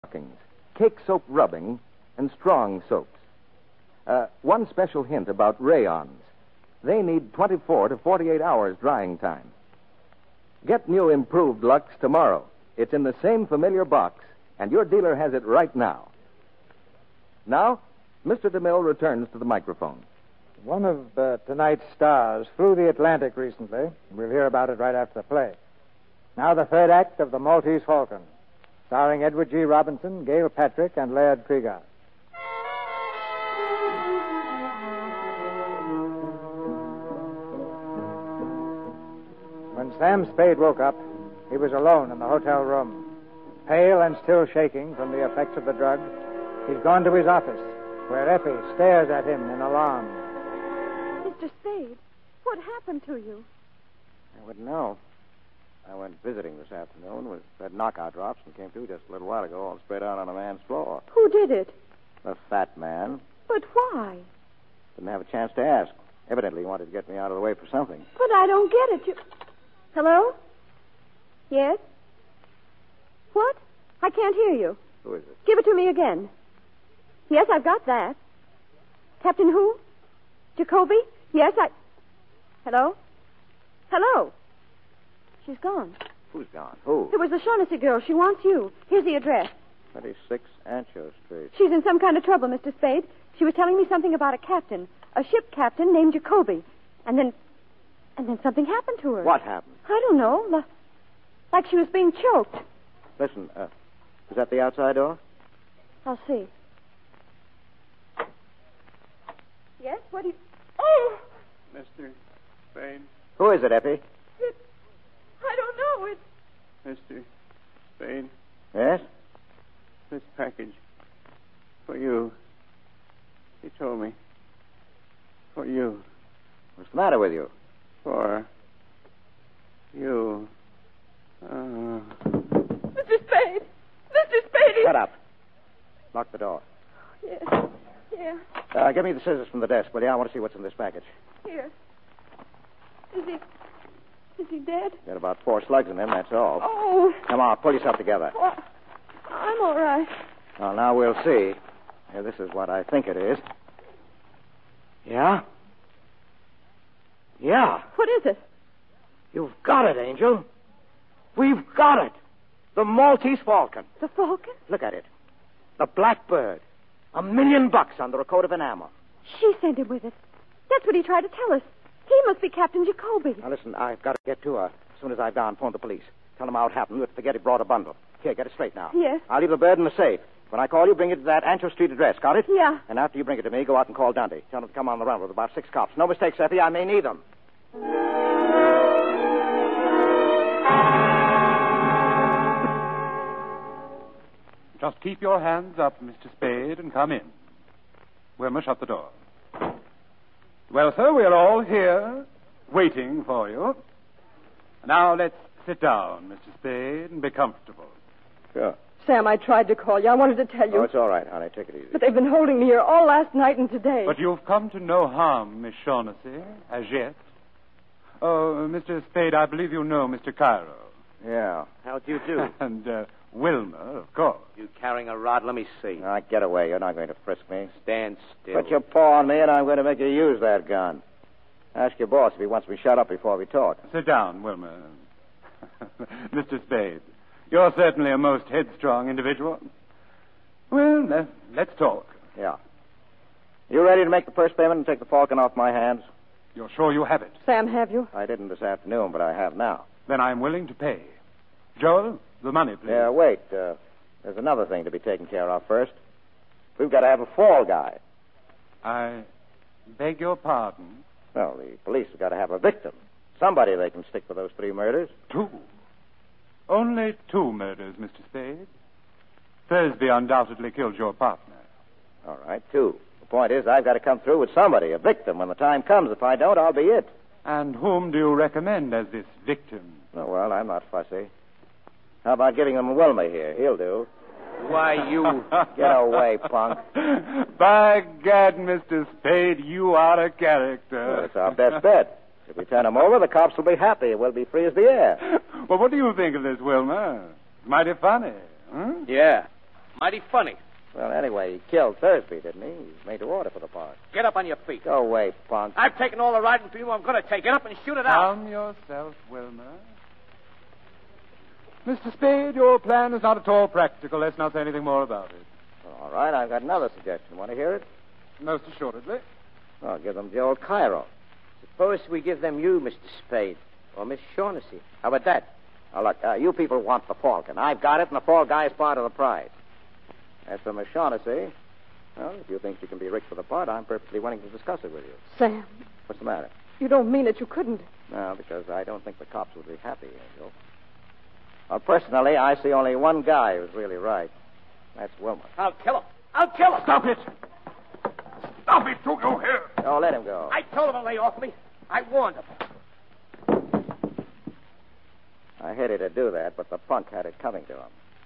stockings, cake soap rubbing, and strong soaps. One special hint about rayons. They need 24 to 48 hours drying time. Get new improved Lux tomorrow. It's in the same familiar box, and your dealer has it right now. Now, Mr. DeMille returns to the microphone. One of tonight's stars flew the Atlantic recently. We'll hear about it right after the play. Now the third act of The Maltese Falcon, starring Edward G. Robinson, Gail Patrick, and Laird Krieger. When Sam Spade woke up, he was alone in the hotel room. Pale and still shaking from the effects of the drug, he's gone to his office, where Effie stares at him in alarm. Mr. Spade, what happened to you? I wouldn't know. I went visiting this afternoon with red knockout drops and came to just a little while ago all spread out on a man's floor. Who did it? A fat man. But why? Didn't have a chance to ask. Evidently he wanted to get me out of the way for something. But I don't get it. Hello? Yes? What? I can't hear you. Who is it? Give it to me again. Yes, I've got that. Captain who? Jacoby? Yes, Hello? Hello? She's gone. Who's gone? Who? It was the Shaughnessy girl. She wants you. Here's the address. 26 Ancho Street. She's in some kind of trouble, Mr. Spade. She was telling me something about a captain, a ship captain named Jacoby. And then something happened to her. What happened? I don't know. Like she was being choked. Listen, is that the outside door? I'll see. Yes? What do you... Oh! Mr. Spade. Who is it, Effie? I don't know. It's... Mr. Spade. Yes? This package. For you. He told me. For you. What's the matter with you? For... you. Mr. Spade! Mr. Spade! Shut up. Lock the door. Yes. Yeah. Give me the scissors from the desk, will you? I want to see what's in this package. Here. Is he dead? Got about 4 slugs in him, that's all. Oh. Come on, pull yourself together. Well, I'm all right. Well, now we'll see. Here, this is what I think it is. Yeah? Yeah. What is it? You've got it, Angel. We've got it. The Maltese Falcon. The Falcon? Look at it. The Blackbird. $1 million under a coat of enamel. She sent him with it. That's what he tried to tell us. He must be Captain Jacoby. Now, listen, I've got to get to her. As soon as I've gone, phone the police. Tell them how it happened. Don't forget he brought a bundle. Here, get it straight now. Yes. I'll leave the bird in the safe. When I call you, bring it to that Ancho Street address. Got it? Yeah. And after you bring it to me, go out and call Dundee. Tell him to come on the run with about 6 cops. No mistakes, Effie. I may need them. Just keep your hands up, Mr. Spade, and come in. Wilma, shut the door. Well, sir, we're all here, waiting for you. Now, let's sit down, Mr. Spade, and be comfortable. Sure. Sam, I tried to call you. I wanted to tell you. Oh, it's all right, honey. Take it easy. But they've been holding me here all last night and today. But you've come to no harm, Miss Shaughnessy, as yet. Oh, Mr. Spade, I believe you know Mr. Cairo. Yeah. How'd you do? And Wilma, of course. You carrying a rod? Let me see. Now, get away. You're not going to frisk me. Stand still. Put your paw on me, and I'm going to make you use that gun. Ask your boss if he wants me shut up before we talk. Sit down, Wilma. Mr. Spade, you're certainly a most headstrong individual. Well, let's talk. Yeah. You ready to make the first payment and take the Falcon off my hands? You're sure you have it? Sam, have you? I didn't this afternoon, but I have now. Then I'm willing to pay. Joel, the money, please. Yeah, wait. There's another thing to be taken care of first. We've got to have a fall guy. I beg your pardon. Well, the police have got to have a victim. Somebody they can stick for those 3 murders. 2. Only 2 murders, Mr. Spade. Thursby undoubtedly killed your partner. All right, 2. The point is, I've got to come through with somebody, a victim, when the time comes. If I don't, I'll be it. And whom do you recommend as this victim? Oh, well, I'm not fussy. How about giving them Wilma here? He'll do. Why, you... Get away, punk. By gad, Mr. Spade, you are a character. Well, it's our best bet. If we turn him over, the cops will be happy. We'll be free as the air. Well, what do you think of this, Wilma? Mighty funny, huh? Yeah. Mighty funny. Well, anyway, he killed Thursby, didn't he? He's made to order for the part. Get up on your feet. Go away, punk. I've taken all the riding for you. I'm going to take it up and shoot it out. Calm yourself, Wilmer. Mr. Spade, your plan is not at all practical. Let's not say anything more about it. All right, I've got another suggestion. Want to hear it? Most assuredly. I'll give them Joe Cairo. Suppose we give them you, Mr. Spade, or Miss Shaughnessy. How about that? Now, look, you people want the Falcon. I've got it, and the Fall Guy is part of the prize. As for Miss Shaughnessy, well, if you think she can be rigged for the part, I'm perfectly willing to discuss it with you. Sam, What's the matter? you don't mean it. You couldn't. No, because I don't think the cops would be happy, Angel. Well, personally, I see only one guy who's really right. That's Wilmer. I'll kill him. I'll kill him. Stop it! Stop it, do you hear? Oh, let him go. I told him to lay off me. I warned him. I hated to do that, but the punk had it coming to him.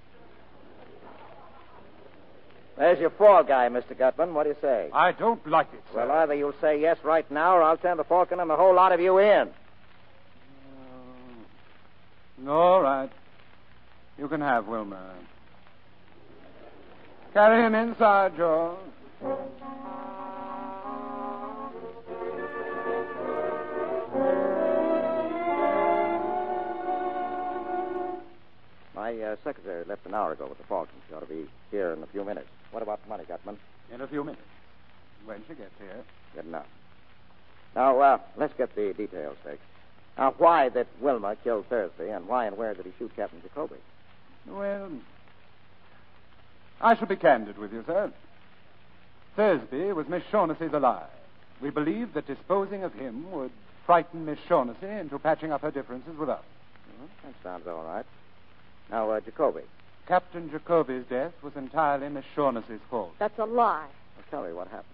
There's your Fall Guy, Mr. Gutman. What do you say? I don't like it, sir. Well, either you'll say yes right now, or I'll turn the Falcon and the whole lot of you in. All right. You can have Wilmer. Carry him inside, George. My secretary left an hour ago with the Falcon. She ought to be here in a few minutes. What about the money, Gutman? In a few minutes. When she gets here. Good enough. Now, let's get the details fixed. Now, why did Wilmer kill Thursby, and why and where did he shoot Captain Jacoby? Well, I shall be candid with you, sir. Thursby was Miss Shaughnessy's ally. We believed that disposing of him would frighten Miss Shaughnessy into patching up her differences with us. That sounds all right. Now, Jacoby. Captain Jacoby's death was entirely Miss Shaughnessy's fault. That's a lie. Well, tell me what happened.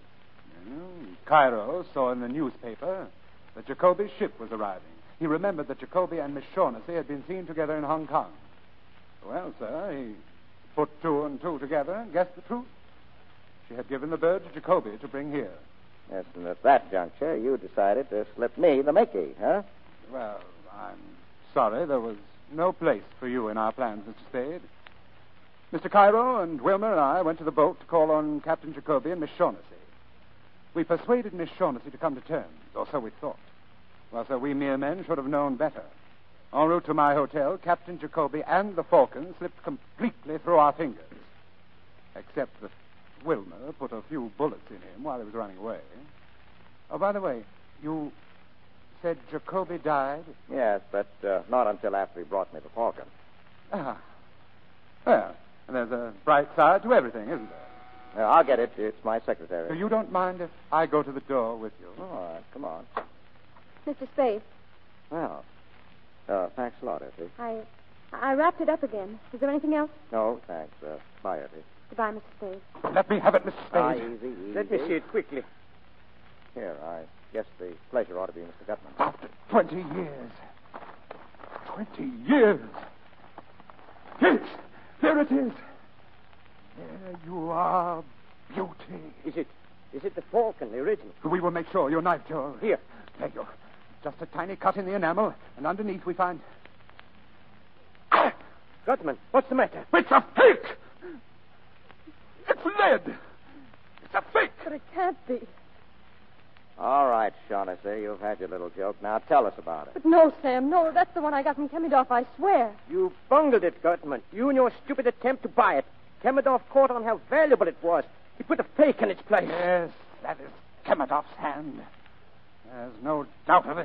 Cairo saw in the newspaper that Jacoby's ship was arriving. He remembered that Jacoby and Miss Shaughnessy had been seen together in Hong Kong. Well, sir, he put two and two together and guessed the truth. She had given the bird to Jacoby to bring here. Yes, and at that juncture, you decided to slip me the Mickey, huh? Well, I'm sorry there was no place for you in our plans, Mr. Spade. Mr. Cairo and Wilmer and I went to the boat to call on Captain Jacoby and Miss Shaughnessy. We persuaded Miss Shaughnessy to come to terms, or so we thought. Well, sir, we mere men should have known better. En route to my hotel, Captain Jacoby and the Falcon slipped completely through our fingers. Except that Wilmer put a few bullets in him while he was running away. Oh, by the way, you said Jacoby died? Yes, but not until after he brought me the Falcon. Ah. Well, there's a bright side to everything, isn't there? I'll get it. It's my secretary. So you don't mind if I go to the door with you? All right, come on. Mr. Spade, Well, thanks a lot, Effie. I wrapped it up again. Is there anything else? No, thanks. Bye, Effie. Goodbye, Mr. Spade. Let me have it, Mr. Ah, Spade. easy. Let me see it quickly. Here, I guess the pleasure ought to be Mr. Gutman. After 20 years. 20 years. Yes, there it is. There you are, beauty. Is it the Falcon, the original? We will make sure. Your knife, Joe. Here. There you go. Just a tiny cut in the enamel, and underneath we find... Gutman, what's the matter? It's a fake! It's lead! It's a fake! But it can't be. All right, Shaughnessy, you've had your little joke. Now tell us about it. But no, Sam, no. That's the one I got from Kemidov, I swear. You bungled it, Gutman. You and your stupid attempt to buy it. Kemidov caught on how valuable it was. He put a fake in its place. Yes, that is Kemidov's hand. There's no doubt of it.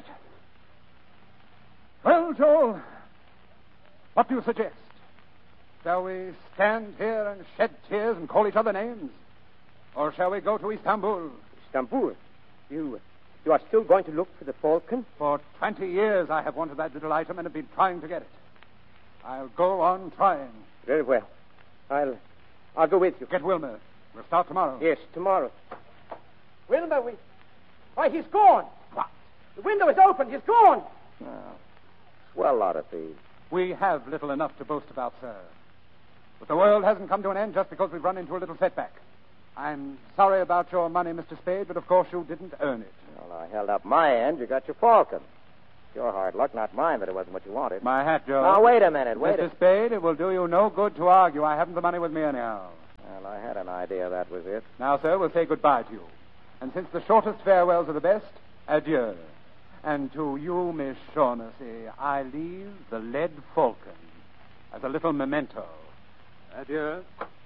Well, Joel, what do you suggest? Shall we stand here and shed tears and call each other names? Or shall we go to Istanbul? Istanbul? You are still going to look for the Falcon? For 20 years I have wanted that little item and have been trying to get it. I'll go on trying. Very well. I'll go with you. Get Wilmer. We'll start tomorrow. Yes, tomorrow. Wilmer, why, he's gone. What? The window is open. He's gone. Swell lot of thieves. We have little enough to boast about, sir. But the world hasn't come to an end just because we've run into a little setback. I'm sorry about your money, Mr. Spade, but of course you didn't earn it. Well, I held up my end. You got your Falcon. your hard luck, not mine, that it wasn't what you wanted. My hat, Joe. Now, wait a minute. Mr. Spade, it will do you no good to argue. I haven't the money with me anyhow. Well, I had an idea that was it. Now, sir, we'll say goodbye to you. And since the shortest farewells are the best, adieu. And to you, Miss Shaughnessy, I leave the lead falcon as a little memento. Adieu.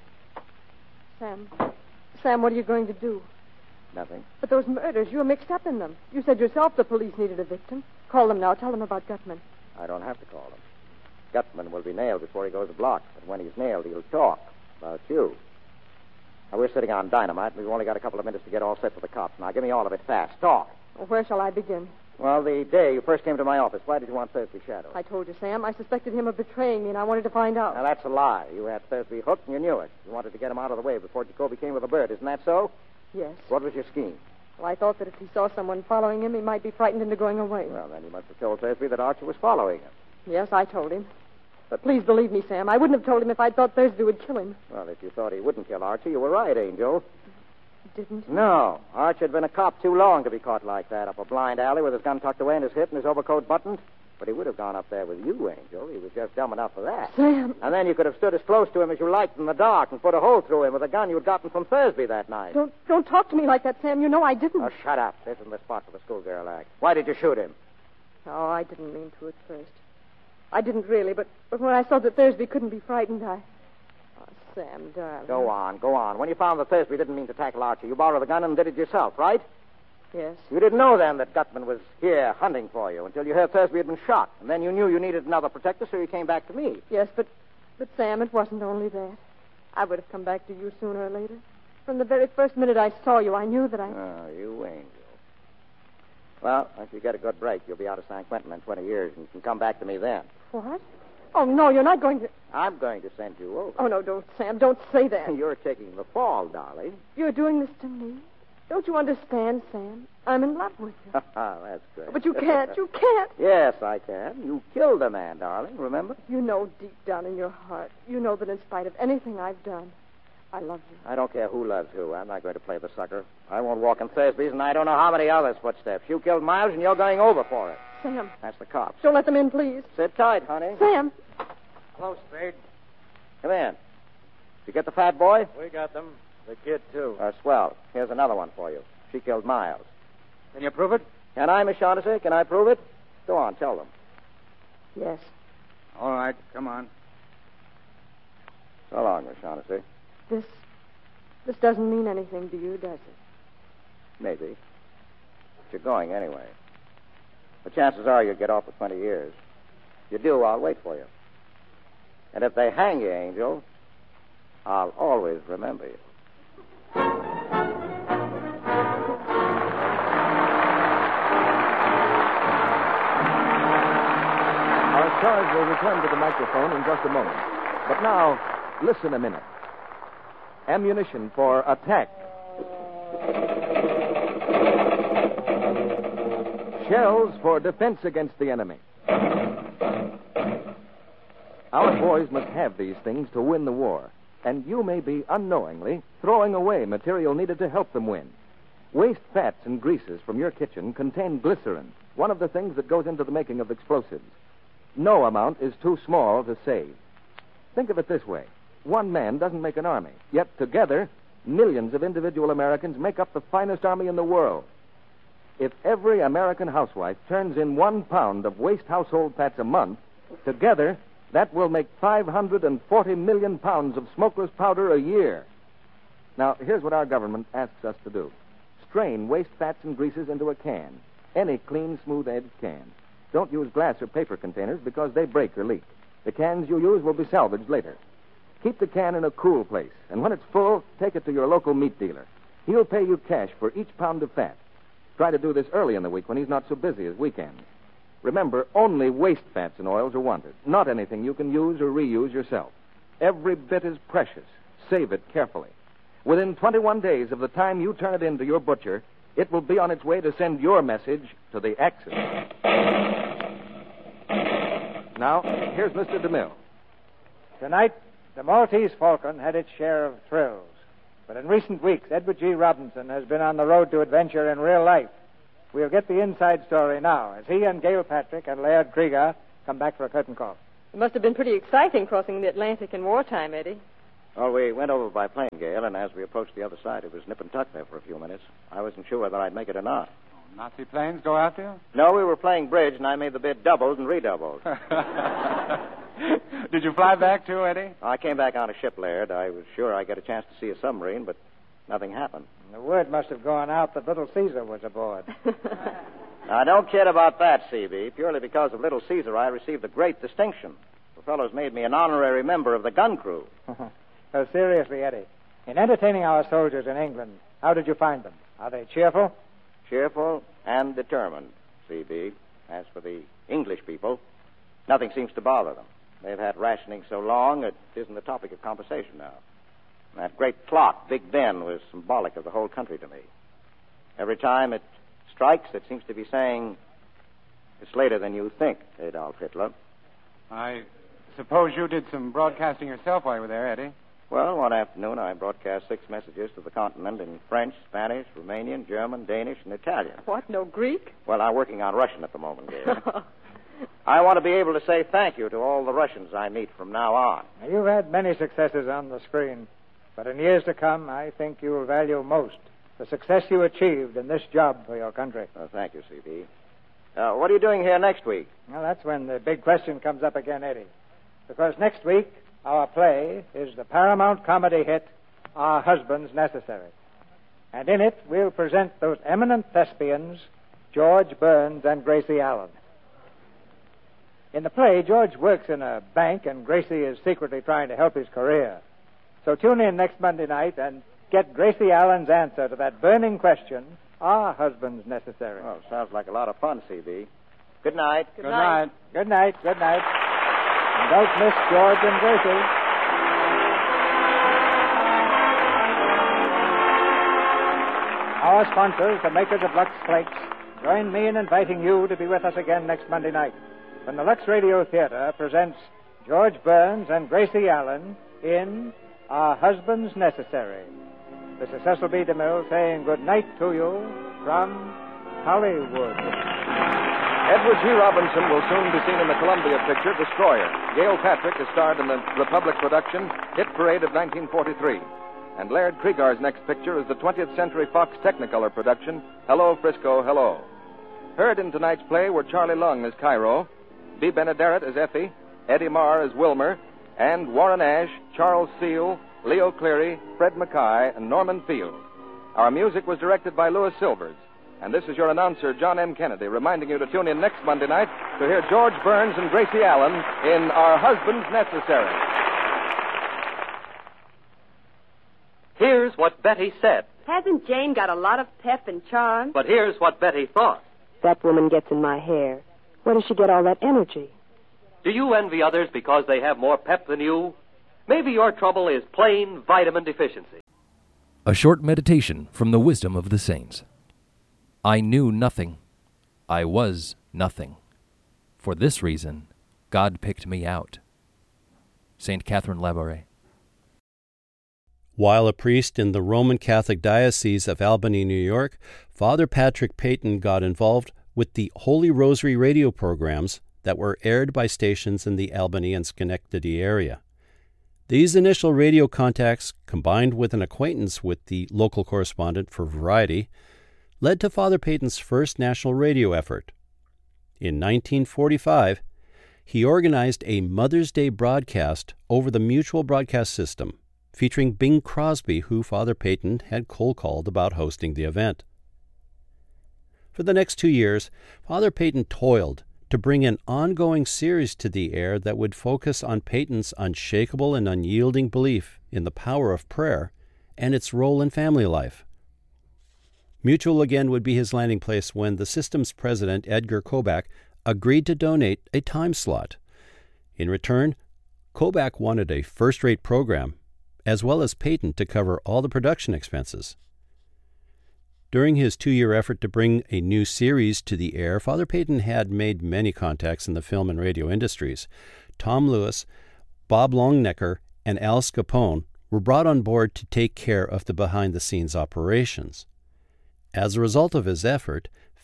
Sam, what are you going to do? Nothing. But those murders, you were mixed up in them. You said yourself the police needed a victim. Call them now. Tell them about Gutman. I don't have to call him. Gutman will be nailed before he goes to block. But when he's nailed, he'll talk about you. Now, we're sitting on dynamite, and we've only got a couple of minutes to get all set for the cops. Now, give me all of it fast. Talk. Well, where shall I begin? Well, the day you first came to my office, why did you want Thursby shadowed? I told you, Sam. I suspected him of betraying me, and I wanted to find out. Now, that's a lie. You had Thursby hooked, and you knew it. You wanted to get him out of the way before Jacoby came with a bird. Isn't that so? Yes. What was your scheme? Well, I thought that if he saw someone following him, he might be frightened into going away. Well, then you must have told Thursby that Archie was following him. Yes, I told him. But please believe me, Sam. I wouldn't have told him if I'd thought Thursby would kill him. Well, if you thought he wouldn't kill Archie, you were right, Angel. Didn't he? No. Archie had been a cop too long to be caught like that, up a blind alley with his gun tucked away in his hip and his overcoat buttoned. But he would have gone up there with you, Angel. He was just dumb enough for that. Sam. And then you could have stood as close to him as you liked in the dark and put a hole through him with a gun you'd gotten from Thursby that night. Don't talk to me like that, Sam. You know I didn't. Oh, shut up. This isn't the spot for the schoolgirl act. Why did you shoot him? Oh, I didn't mean to at first. I didn't really, but when I saw that Thursby couldn't be frightened, Oh, Sam, darling. Go on. When you found that Thursby didn't mean to tackle Archie, you borrowed the gun and did it yourself, right? Yes. You didn't know then that Gutman was here hunting for you until you heard Thursby had been shot. And then you knew you needed another protector, so you came back to me. Yes, but Sam, it wasn't only that. I would have come back to you sooner or later. From the very first minute I saw you, I knew that I... Oh, you angel. Well, if you get a good break, you'll be out of San Quentin in 20 years, and you can come back to me then. What? Oh, no, you're not going to... I'm going to send you over. Oh, no, don't, Sam. Don't say that. You're taking the fall, darling. You're doing this to me? Don't you understand, Sam? I'm in love with you. That's great. But you can't. You can't. Yes, I can. You killed a man, darling, remember? You know deep down in your heart, you know that in spite of anything I've done, I love you. I don't care who loves who. I'm not going to play the sucker. I won't walk in Thursby's, and I don't know how many others' footsteps. You killed Miles, and you're going over for it. Sam. That's the cops. Don't let them in, please. Sit tight, honey. Sam. Hello, Spade. Come in. Did you get the fat boy? We got them. The kid, too. Swell. Here's another one for you. She killed Miles. Can you prove it? Can I, Miss Shaughnessy? Can I prove it? Go on, tell them. Yes. All right, come on. So long, Miss Shaughnessy. This doesn't mean anything to you, does it? Maybe. But you're going anyway. The chances are you'll get off for 20 years. If you do, I'll wait for you. And if they hang you, Angel, I'll always remember you. Our stars will return to the microphone in just a moment. But now, listen a minute. Ammunition for attack. Shells for defense against the enemy. Our boys must have these things to win the war. And you may be unknowingly throwing away material needed to help them win. Waste fats and greases from your kitchen contain glycerin, one of the things that goes into the making of explosives. No amount is too small to save. Think of it this way. One man doesn't make an army, yet together, millions of individual Americans make up the finest army in the world. If every American housewife turns in 1 pound of waste household fats a month, together, that will make 540 million pounds of smokeless powder a year. Now, here's what our government asks us to do. Strain waste fats and greases into a can. Any clean, smooth-edged can. Don't use glass or paper containers because they break or leak. The cans you use will be salvaged later. Keep the can in a cool place, and when it's full, take it to your local meat dealer. He'll pay you cash for each pound of fat. Try to do this early in the week when he's not so busy as weekends. Remember, only waste fats and oils are wanted, not anything you can use or reuse yourself. Every bit is precious. Save it carefully. Within 21 days of the time you turn it in to your butcher, it will be on its way to send your message to the Axis. Now, here's Mr. DeMille. Tonight, the Maltese Falcon had its share of thrills. But in recent weeks, Edward G. Robinson has been on the road to adventure in real life. we'll get the inside story now as he and Gail Patrick and Laird Krieger come back for a curtain call. It must have been pretty exciting crossing the Atlantic in wartime, Eddie. Well, we went over by plane, Gail, and as we approached the other side, it was nip and tuck there for a few minutes. I wasn't sure whether I'd make it or not. Nazi planes go after you? No, we were playing bridge, and I made the bid doubled and redoubled. Did you fly back too, Eddie? I came back on a ship, Laird. I was sure I'd get a chance to see a submarine, but nothing happened. The word must have gone out that Little Caesar was aboard. Now, don't kid about that, C.B. Purely because of Little Caesar, I received a great distinction. The fellows made me an honorary member of the gun crew. Oh, seriously, Eddie, in entertaining our soldiers in England, how did you find them? Are they cheerful? Cheerful and determined, C.B. As for the English people, nothing seems to bother them. They've had rationing so long, it isn't the topic of conversation now. That great clock, Big Ben, was symbolic of the whole country to me. Every time it strikes, it seems to be saying, it's later than you think, Adolf Hitler. I suppose you did some broadcasting yourself while you were there, Eddie. Well, one afternoon I broadcast 6 messages to the continent in French, Spanish, Romanian, German, Danish, and Italian. What, no Greek? Well, I'm working on Russian at the moment, Gail. I want to be able to say thank you to all the Russians I meet from now on. You've had many successes on the screen, but in years to come, I think you'll value most the success you achieved in this job for your country. Thank you, C.B. What are you doing here next week? Well, that's when the big question comes up again, Eddie. Because next week, our play is the Paramount comedy hit, Our Husbands Necessary. And in it, we'll present those eminent thespians, George Burns and Gracie Allen. In the play, George works in a bank, and Gracie is secretly trying to help his career. So tune in next Monday night and get Gracie Allen's answer to that burning question, Are husbands necessary? Oh, sounds like a lot of fun, C.B. Good night. Good night. Good night. Good night. And don't miss George and Gracie. Our sponsors, the makers of Lux Flakes, join me in inviting you to be with us again next Monday night when the Lux Radio Theater presents George Burns and Gracie Allen in Are Husbands Necessary? This is Cecil B. DeMille saying good night to you from Hollywood. Edward G. Robinson will soon be seen in the Columbia picture Destroyer. Gail Patrick is starred in the Republic production Hit Parade of 1943. And Laird Krieger's next picture is the 20th Century Fox Technicolor production Hello, Frisco, Hello. Heard in tonight's play were Charlie Lung as Cairo, Bea Benaderet as Effie, Eddie Marr as Wilmer, and Warren Ash, Charles Seal, Leo Cleary, Fred Mackay, and Norman Field. Our music was directed by Louis Silvers. And this is your announcer, John M. Kennedy, reminding you to tune in next Monday night to hear George Burns and Gracie Allen in Our Husbands Necessary. Here's what Betty said. Hasn't Jane got a lot of pep and charm? But here's what Betty thought. That woman gets in my hair. Where does she get all that energy? Do you envy others because they have more pep than you? Maybe your trouble is plain vitamin deficiency. A short meditation from the wisdom of the saints. I knew nothing. I was nothing. For this reason, God picked me out. St. Catherine Labouré. While a priest in the Roman Catholic Diocese of Albany, New York, Father Patrick Peyton got involved with the Holy Rosary radio programs that were aired by stations in the Albany and Schenectady area. These initial radio contacts, combined with an acquaintance with the local correspondent for Variety, led to Father Peyton's first national radio effort. In 1945, he organized a Mother's Day broadcast over the Mutual Broadcast System, featuring Bing Crosby, who Father Peyton had cold called about hosting the event. For the next 2 years, Father Peyton toiled to bring an ongoing series to the air that would focus on Peyton's unshakable and unyielding belief in the power of prayer and its role in family life. Mutual again would be his landing place when the system's president, Edgar Kobach, agreed to donate a time slot. In return, Kobach wanted a first-rate program, as well as Peyton to cover all the production expenses. During his 2-year effort to bring a new series to the air, Father Peyton had made many contacts in the film and radio industries. Tom Lewis, Bob Longnecker, and Alice Capone were brought on board to take care of the behind-the-scenes operations. As a result of his effort,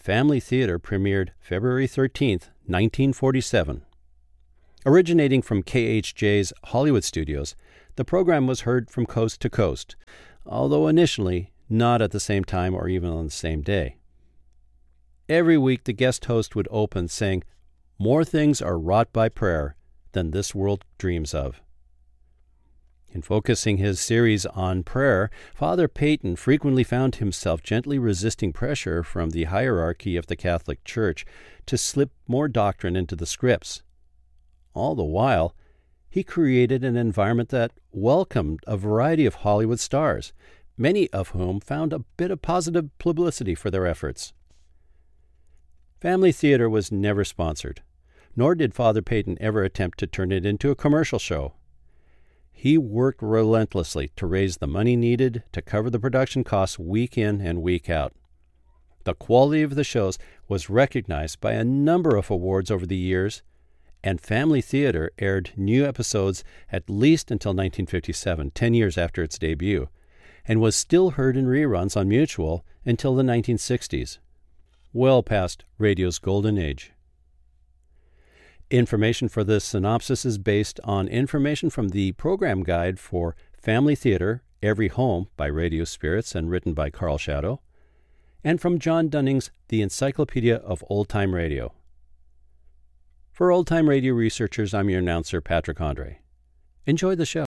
Family Theater premiered February 13th, 1947. Originating from KHJ's Hollywood studios, the program was heard from coast to coast, although initially not at the same time or even on the same day. Every week the guest host would open saying, "More things are wrought by prayer than this world dreams of." In focusing his series on prayer, Father Peyton frequently found himself gently resisting pressure from the hierarchy of the Catholic Church to slip more doctrine into the scripts. All the while, he created an environment that welcomed a variety of Hollywood stars, many of whom found a bit of positive publicity for their efforts. Family Theater was never sponsored, nor did Father Peyton ever attempt to turn it into a commercial show. He worked relentlessly to raise the money needed to cover the production costs week in and week out. The quality of the shows was recognized by a number of awards over the years, and Family Theater aired new episodes at least until 1957, 10 years after its debut, and was still heard in reruns on Mutual until the 1960s, well past radio's golden age. Information for this synopsis is based on information from the program guide for Family Theater, Every Home by Radio Spirits and written by Carl Shadow, and from John Dunning's The Encyclopedia of Old-Time Radio. For Old-Time Radio researchers, I'm your announcer, Patrick Andre. Enjoy the show.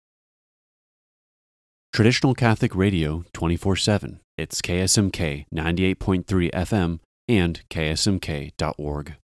Traditional Catholic Radio 24/7. It's KSMK 98.3 FM and ksmk.org.